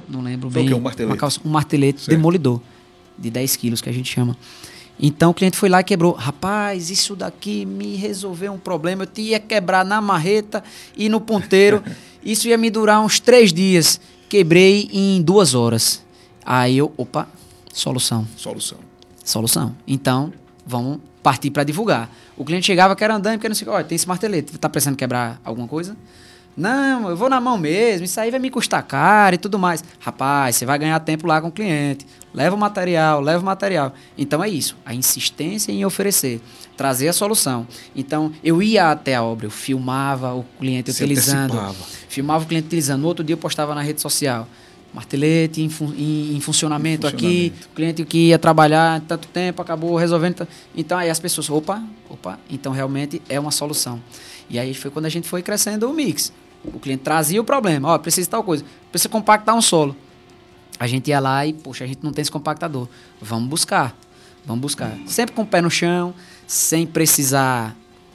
não lembro Foi bem. o quê? Um martelete? Um martelete Certo. demolidor, de 10 quilos, que a gente chama. Então o cliente foi lá e quebrou. Rapaz, isso daqui me resolveu um problema. Eu tinha que quebrar na marreta e no ponteiro. Isso ia me durar uns 3 dias. Quebrei em 2 horas. Aí eu, solução. Então, vamos partir para divulgar. O cliente chegava, quer andando, porque não sei, olha, tem esse martelete, tá precisando quebrar alguma coisa? Não, eu vou na mão mesmo, isso aí vai me custar caro e tudo mais. Rapaz, você vai ganhar tempo lá com o cliente. Leva o material. Então é isso, a insistência em oferecer, trazer a solução. Então, eu ia até a obra, eu filmava o cliente utilizando. Filmava o cliente utilizando. No outro dia eu postava na rede social. Martelete em funcionamento aqui, o cliente que ia trabalhar tanto tempo, acabou resolvendo. Então aí as pessoas, então realmente é uma solução. E aí foi quando a gente foi crescendo o mix. O cliente trazia o problema, precisa de tal coisa, precisa compactar um solo. A gente ia lá e, a gente não tem esse compactador. Vamos buscar. Sempre com o pé no chão, sem precisar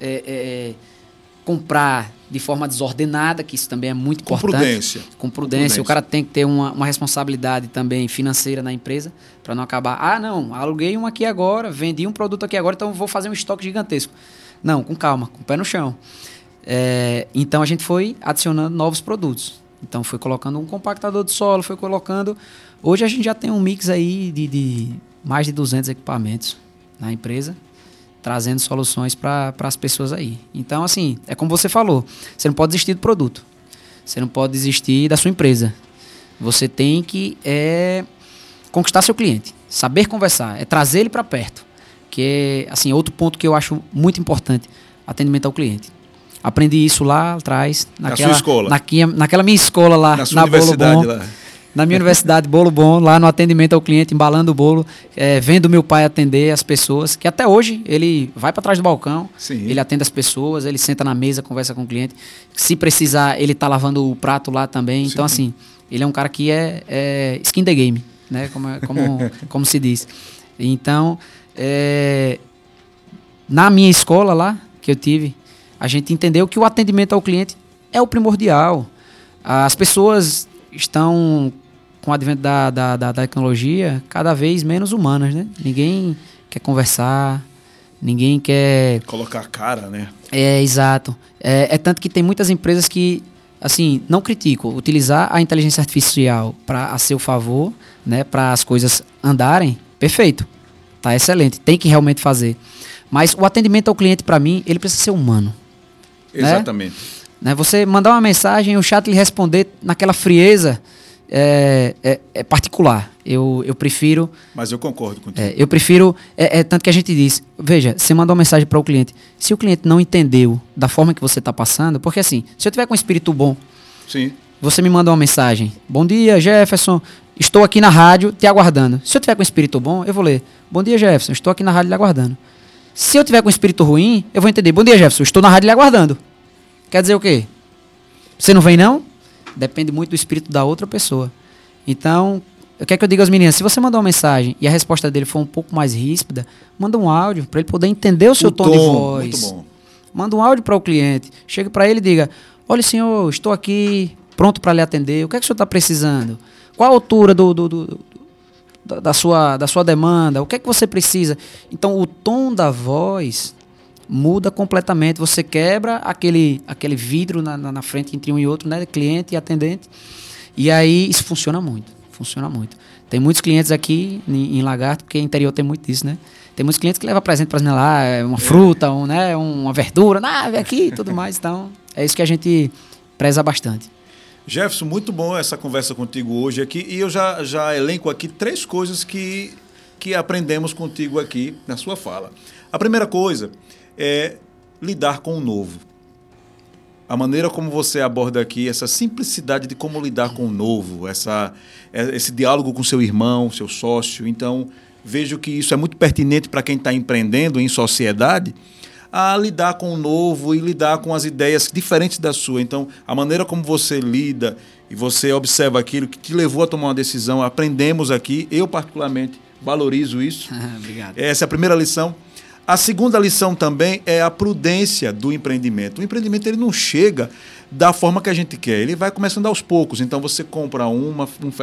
comprar de forma desordenada, que isso também é muito importante. Com prudência. O cara tem que ter uma responsabilidade também financeira na empresa, para não acabar, aluguei um aqui agora, vendi um produto aqui agora, então vou fazer um estoque gigantesco. Não, com calma, com o pé no chão. Então a gente foi adicionando novos produtos. Então foi colocando um compactador de solo, foi colocando... Hoje a gente já tem um mix aí de mais de 200 equipamentos na empresa, trazendo soluções para as pessoas aí. Então, assim, é como você falou, você não pode desistir do produto, você não pode desistir da sua empresa. Você tem que conquistar seu cliente, saber conversar, trazer ele para perto. Que é, assim, outro ponto que eu acho muito importante, atendimento ao cliente. Aprendi isso lá atrás, na sua escola? Naquela minha escola lá, na sua universidade Bolo Bom, lá. Na minha universidade, Bolo Bom, lá no atendimento ao cliente, embalando o bolo, vendo meu pai atender as pessoas, que até hoje ele vai para trás do balcão, ele atende as pessoas, ele senta na mesa, conversa com o cliente. Se precisar, ele tá lavando o prato lá também. Então, assim, ele é um cara que é skin the game, né? Como se diz. Então, na minha escola lá, que eu tive, a gente entendeu que o atendimento ao cliente é o primordial. As pessoas estão, com o advento da tecnologia, cada vez menos humanas, né? Ninguém quer conversar, ninguém quer... colocar a cara, né? Exato. Tanto que tem muitas empresas que, assim, não critico, utilizar a inteligência artificial a seu favor, né? Para as coisas andarem, perfeito. Tá excelente, tem que realmente fazer. Mas o atendimento ao cliente, para mim, ele precisa ser humano. Exatamente. Né? Você mandar uma mensagem e o chat lhe responder naquela frieza é particular. Eu prefiro... Mas eu concordo contigo. Eu prefiro... tanto que a gente diz, veja, você mandou uma mensagem para o cliente. Se o cliente não entendeu da forma que você está passando, porque assim, se eu tiver com um espírito bom, você me manda uma mensagem. Bom dia, Jefferson. Estou aqui na rádio te aguardando. Se eu tiver com um espírito bom, eu vou ler. Bom dia, Jefferson. Estou aqui na rádio lhe aguardando. Se eu tiver com um espírito ruim, eu vou entender. Bom dia, Jefferson. Estou na rádio lhe aguardando. Quer dizer o quê? Você não vem, não? Depende muito do espírito da outra pessoa. Então, o que é que eu digo às meninas? Se você mandar uma mensagem e a resposta dele for um pouco mais ríspida, manda um áudio para ele poder entender o seu tom de voz. Muito bom. Manda um áudio para o cliente. Chega para ele e diga, olha, senhor, estou aqui pronto para lhe atender. O que é que o senhor está precisando? Qual a altura da sua demanda? O que é que você precisa? Então, o tom da voz muda completamente. Você quebra aquele vidro na frente entre um e outro, né? Cliente e atendente. E aí, isso funciona muito. Tem muitos clientes aqui em Lagarto, porque interior tem muito disso, né? Tem muitos clientes que levam presente para lá, uma fruta, uma verdura, vem aqui e tudo mais. Então, é isso que a gente preza bastante. Jefferson, muito bom essa conversa contigo hoje aqui. E eu já elenco aqui 3 coisas que aprendemos contigo aqui na sua fala. A primeira coisa é lidar com o novo. A maneira como você aborda aqui, essa simplicidade de como lidar com o novo, esse diálogo com seu irmão, seu sócio. Então, vejo que isso é muito pertinente para quem está empreendendo em sociedade, a lidar com o novo e lidar com as ideias diferentes da sua. Então, a maneira como você lida e você observa aquilo que te levou a tomar uma decisão, aprendemos aqui, eu particularmente valorizo isso. Obrigado. Essa é a primeira lição. A segunda lição também é a prudência do empreendimento. O empreendimento ele não chega da forma que a gente quer, ele vai começando aos poucos. Então, você compra um